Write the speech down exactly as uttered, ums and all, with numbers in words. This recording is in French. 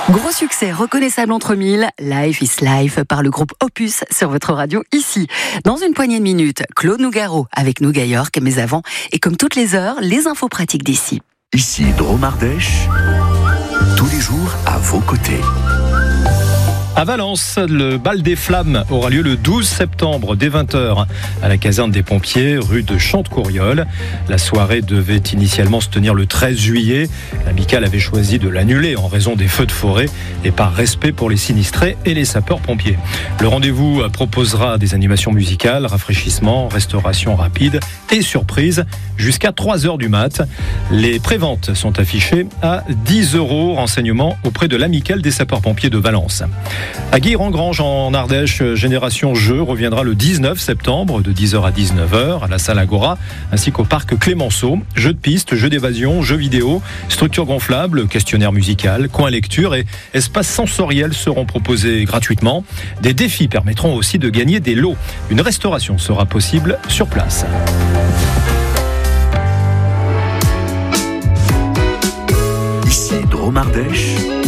Gros succès reconnaissable entre mille, Life is Life par le groupe Opus sur votre radio ici. Dans une poignée de minutes, Claude Nougaro avec Nougat York, mais avant, et comme toutes les heures, les infos pratiques d'ici. Ici Drôme Ardèche, tous les jours à vos côtés. À Valence, le bal des flammes aura lieu le douze septembre dès vingt heures à la caserne des pompiers, rue de Chantecouriol. La soirée devait initialement se tenir le treize juillet. L'amicale avait choisi de l'annuler en raison des feux de forêt et par respect pour les sinistrés et les sapeurs-pompiers. Le rendez-vous proposera des animations musicales, rafraîchissements, restauration rapide et surprise jusqu'à trois heures du mat. Les préventes sont affichées à dix euros. Renseignements auprès de l'amicale des sapeurs-pompiers de Valence. À Guilherand-Granges en Ardèche, Génération Jeux reviendra le dix-neuf septembre de dix heures à dix-neuf heures à la salle Agora ainsi qu'au parc Clémenceau. Jeux de piste, jeux d'évasion, jeux vidéo, structures gonflables, questionnaire musical, coin lecture et espace sensoriel seront proposés gratuitement. Des défis permettront aussi de gagner des lots. Une restauration sera possible sur place. Ici Drôme Ardèche.